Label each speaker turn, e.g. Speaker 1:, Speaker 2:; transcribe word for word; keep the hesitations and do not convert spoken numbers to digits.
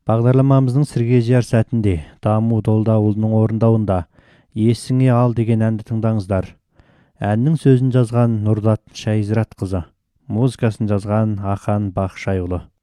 Speaker 1: Бағдарламамыздың сірге жияр сәтінде Даму Долдаұлының орындауында «Есіңе ал» деген әнді тыңдаңыздар. Әннің сөзін жазған Нұрдат Шайзиратқызы, музыкасын жазған Ахан Бақшайұлы.